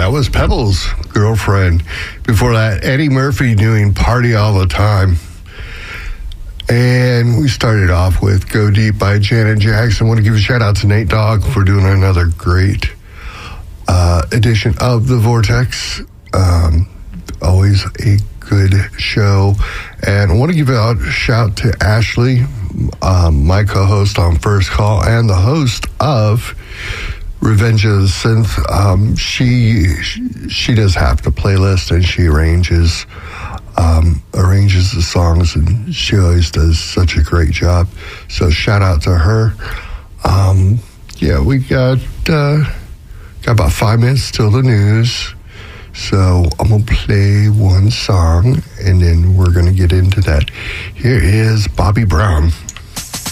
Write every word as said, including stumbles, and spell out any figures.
that was Pebbles' Girlfriend. Before that, Eddie Murphy doing Party All the Time. And we started off with Go Deep by Janet Jackson. I want to give a shout out to Nate Dogg for doing another great uh, edition of The Vortex. Um, always a good show. And I want to give out a shout to Ashley, um, my co-host on First Call, and the host of Revenge of the Synth. Um, she she does half the playlist, and she arranges um, arranges the songs, and she always does such a great job. So shout out to her. Um, yeah, we got uh, got about five minutes till the news. So I'm gonna play one song, and then we're gonna get into that. Here is Bobby Brown.